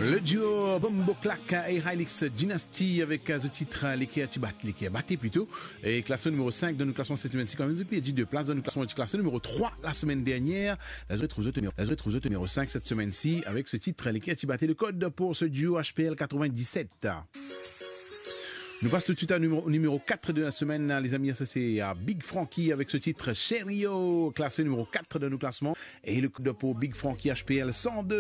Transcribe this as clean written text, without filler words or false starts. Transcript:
Le duo Bombo Clack et Hylix Dynasty avec ce titre L'Ikea Batté plutôt, et classé numéro 5 dans le classement cette semaine-ci quand même depuis 12 places dans le classement classé numéro 3 la semaine dernière. La retrouve numéro 5 cette semaine-ci avec ce titre L'Ikea Batté, le code pour ce duo HPL 97. Nous passons tout de suite à numéro 4 de la semaine, les amis. Ça, c'est à Big Frankie avec ce titre Cherio, classé numéro 4 de nos classements. Et le code pour Big Frankie HPL 102.